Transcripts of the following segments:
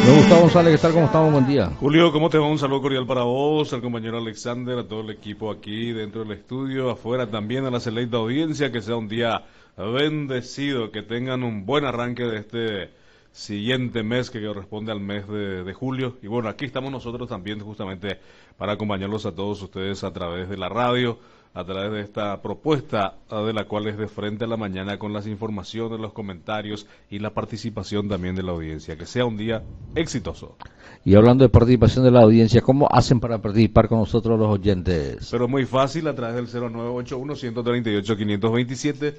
Don Gustavo González, ¿qué tal? ¿Cómo estamos? Buen día. Julio, ¿cómo te va? Un saludo cordial para vos, al compañero Alexander, a todo el equipo aquí dentro del estudio, afuera también, a la selecta audiencia, que sea un día bendecido, que tengan un buen arranque de este siguiente mes que corresponde al mes de julio. Y bueno, aquí estamos nosotros también justamente para acompañarlos a todos ustedes a través de la radio, a través de esta propuesta de la cual es de frente a la mañana con las informaciones, los comentarios y la participación también de la audiencia. Que sea un día exitoso. Y hablando de participación de la audiencia, ¿cómo hacen para participar con nosotros los oyentes? Pero muy fácil a través del 0981-138-527,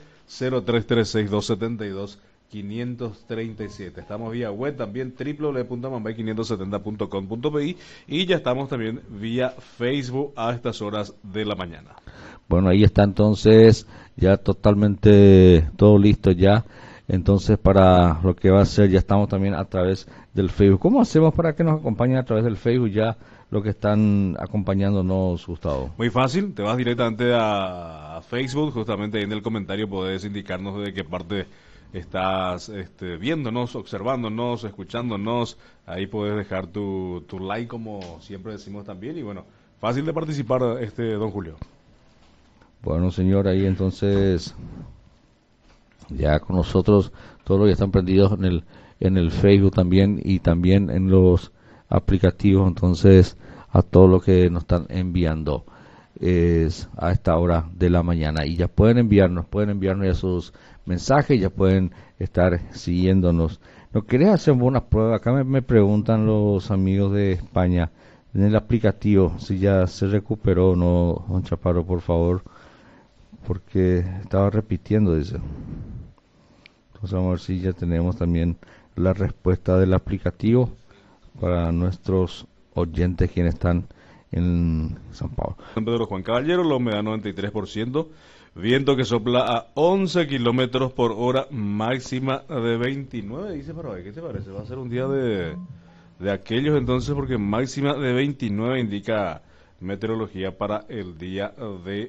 0336-272-537. Estamos vía web también www.mambay570.com.pi y ya estamos también vía Facebook a estas horas de la mañana. Bueno, ahí está entonces ya totalmente todo listo ya. Entonces para lo que va a ser, ya estamos también a través del Facebook. ¿Cómo hacemos para que nos acompañen a través del Facebook ya los que están acompañándonos, Gustavo? Muy fácil, te vas directamente a Facebook, justamente ahí en el comentario podés indicarnos de qué parte estás viéndonos, observándonos, escuchándonos. Ahí puedes dejar tu like, como siempre decimos también. Y bueno, fácil de participar, don Julio. Bueno, señor, ahí entonces ya con nosotros todos los que están prendidos en el Facebook también y también en los aplicativos, entonces a todos los que nos están enviando es a esta hora de la mañana y ya pueden enviarnos ya sus mensajes, ya pueden estar siguiéndonos. ¿No querés hacer una prueba? Acá me preguntan los amigos de España en el aplicativo si ya se recuperó o no, don Chaparro, por favor, porque estaba repitiendo, dice. Entonces vamos a ver si ya tenemos también la respuesta del aplicativo para nuestros oyentes quienes están en San Pablo. San Pedro Juan Caballero, la humedad 93%, viento que sopla a 11 kilómetros por hora, máxima de 29, dice Paraguay. ¿Qué te parece? Va a ser un día de aquellos entonces, porque máxima de 29 indica meteorología para el día de